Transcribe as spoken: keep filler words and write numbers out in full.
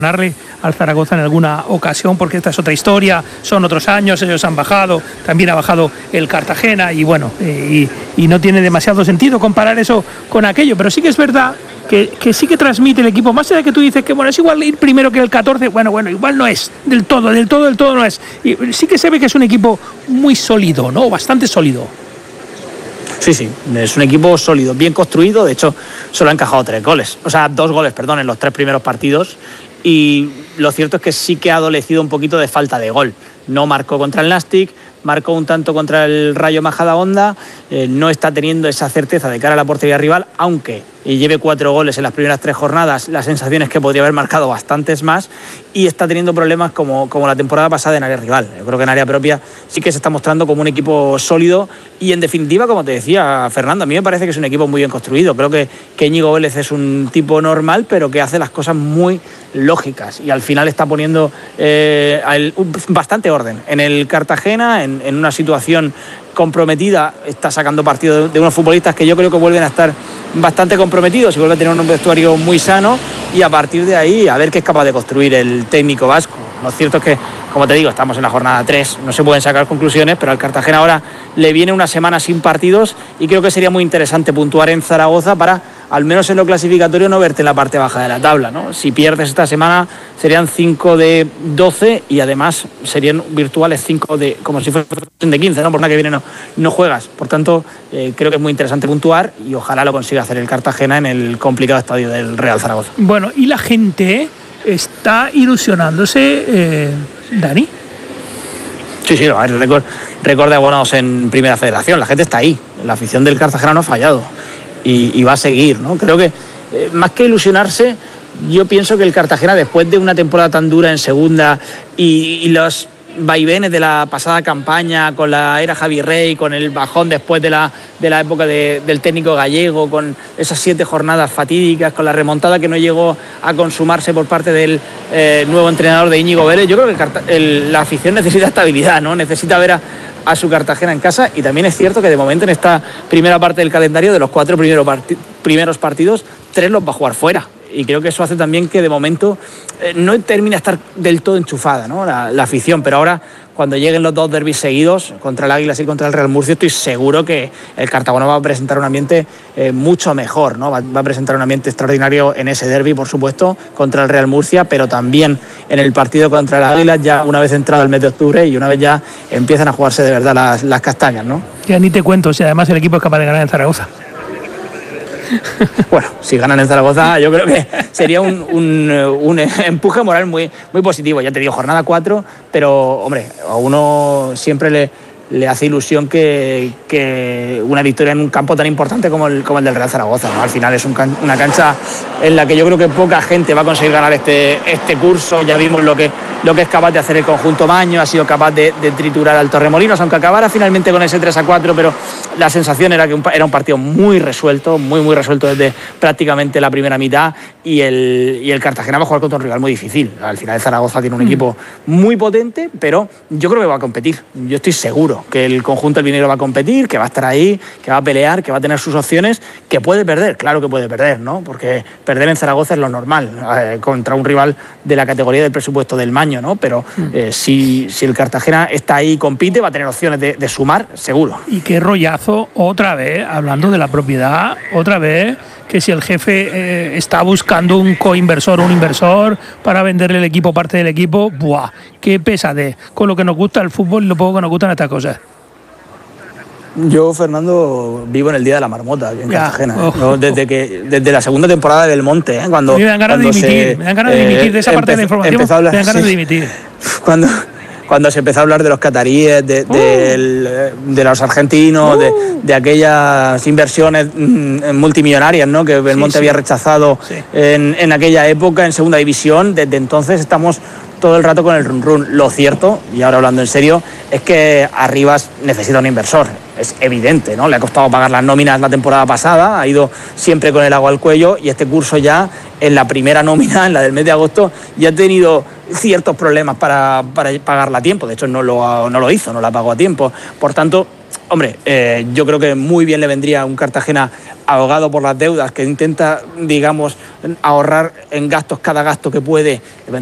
ganarle al Zaragoza en alguna ocasión, porque esta es otra historia, son otros años, ellos han bajado, también ha bajado el Cartagena y bueno, eh, y, y no tiene demasiado sentido comparar eso con aquello, pero sí que es verdad que, que sí que transmite el equipo, más allá de que tú dices que bueno, es igual ir primero que el catorce, bueno, bueno, igual no es, del todo, del todo, del todo no es, y sí que se ve que es un equipo muy sólido, ¿no? Bastante sólido. Sí, sí, es un equipo sólido, bien construido, de hecho solo ha encajado tres goles, o sea, dos goles, perdón, en los tres primeros partidos. Y lo cierto es que sí que ha adolecido un poquito de falta de gol. No marcó contra el Nastic, marcó un tanto contra el Rayo Majadahonda, eh, no está teniendo esa certeza de cara a la portería rival, aunque lleve cuatro goles en las primeras tres jornadas, la sensación es que podría haber marcado bastantes más, y está teniendo problemas como, como la temporada pasada en área rival. Yo creo que en área propia sí que se está mostrando como un equipo sólido y, en definitiva, como te decía Fernando, a mí me parece que es un equipo muy bien construido. Creo que, que Íñigo Vélez es un tipo normal, pero que hace las cosas muy lógicas y al final está poniendo eh, el, bastante orden en el Cartagena, en, en una situación comprometida, está sacando partido de, de unos futbolistas que yo creo que vuelven a estar bastante comprometidos y vuelve a tener un vestuario muy sano, y a partir de ahí a ver qué es capaz de construir el técnico vasco. Lo cierto es que, como te digo, estamos en la jornada tres, no se pueden sacar conclusiones, pero al Cartagena ahora le viene una semana sin partidos y creo que sería muy interesante puntuar en Zaragoza para, al menos en lo clasificatorio, no verte en la parte baja de la tabla, ¿no? Si pierdes esta semana serían cinco de doce y además serían virtuales cinco de, como si fuesen de quince, ¿no? Por nada que viene no, no juegas. Por tanto, eh, creo que es muy interesante puntuar y ojalá lo consiga hacer el Cartagena en el complicado estadio del Real Zaragoza. Bueno, y la gente está ilusionándose, eh, Dani. Sí, sí, a ver, récord, récord de abonados en Primera Federación, la gente está ahí, la afición del Cartagena no ha fallado y, y va a seguir, ¿no? Creo que eh, más que ilusionarse, yo pienso que el Cartagena, después de una temporada tan dura en segunda y, y los vaivenes de la pasada campaña, con la era Javi Rey, con el bajón después de la, de la época de, del técnico gallego, con esas siete jornadas fatídicas, con la remontada que no llegó a consumarse por parte del eh, nuevo entrenador de Íñigo Vélez, yo creo que el, el, la afición necesita estabilidad, ¿no? Necesita ver a, a su Cartagena en casa, y también es cierto que de momento en esta primera parte del calendario, de los cuatro primeros, parti- primeros partidos, tres los va a jugar fuera. Y creo que eso hace también que de momento eh, no termina de estar del todo enchufada, ¿no? la, la afición, pero ahora cuando lleguen los dos derbis seguidos, contra el Águilas y contra el Real Murcia, estoy seguro que el Cartagena va a presentar un ambiente eh, mucho mejor, ¿no? Va, va a presentar un ambiente extraordinario en ese derbi, por supuesto, contra el Real Murcia, pero también en el partido contra el Águilas, ya una vez entrado el mes de octubre y una vez ya empiezan a jugarse de verdad las, las castañas, ¿no? Ya ni te cuento, si además el equipo es capaz de ganar en Zaragoza. Bueno, si ganan en Zaragoza, yo creo que sería un, un, un empuje moral muy, muy positivo. Ya te digo, jornada cuatro, pero, hombre, a uno siempre le, le hace ilusión que, que una victoria en un campo tan importante como el, como el del Real Zaragoza, ¿no? Al final es un can, una cancha en la que yo creo que poca gente va a conseguir ganar este, este curso. Ya vimos lo que, lo que es capaz de hacer el conjunto Maño, ha sido capaz de, de triturar al Torremolinos, aunque acabara finalmente con ese tres a cuatro, pero la sensación era que un, era un partido muy resuelto, muy muy resuelto desde prácticamente la primera mitad, y el, y el Cartagena va a jugar contra un rival muy difícil. Al final el Zaragoza tiene un equipo muy potente, pero yo creo que va a competir. Yo estoy seguro que el conjunto albinegro va a competir, que va a estar ahí, que va a pelear, que va a tener sus opciones, que puede perder, claro que puede perder, ¿no? Porque perder en Zaragoza es lo normal, eh, contra un rival de la categoría del presupuesto del Maño, ¿no? Pero eh, si, si el Cartagena está ahí y compite, va a tener opciones de, de sumar, seguro. Y qué rollazo, otra vez, hablando de la propiedad, otra vez, que si el jefe eh, está buscando un coinversor o un inversor para venderle el equipo, parte del equipo, ¡buah! ¡Qué pesadez! Con lo que nos gusta el fútbol y lo poco que nos gustan estas cosas. Yo, Fernando, vivo en el Día de la Marmota, en ya, Cartagena, oh, ¿no? desde, que, desde la segunda temporada del Monte, ¿eh? Cuando, me dan ganas de dimitir, se, me dan ganas de dimitir de esa parte empezó, de la información, hablar, me dan ganas sí, de dimitir. Cuando... Cuando se empezó a hablar de los cataríes, de, uh. de, de los argentinos, uh. de, de aquellas inversiones multimillonarias, ¿no? Que Belmonte sí, sí. había rechazado sí. en, en aquella época en segunda división. Desde entonces estamos todo el rato con el run run. Lo cierto, y ahora hablando en serio, es que Arribas necesita un inversor. Es evidente, ¿no? Le ha costado pagar las nóminas la temporada pasada, ha ido siempre con el agua al cuello, y este curso ya, en la primera nómina, en la del mes de agosto, ya ha tenido ciertos problemas para, para pagarla a tiempo. De hecho, no lo, no lo hizo, no la pagó a tiempo. Por tanto, hombre, eh, yo creo que muy bien le vendría un Cartagena ahogado por las deudas, que intenta, digamos, ahorrar en gastos cada gasto que puede.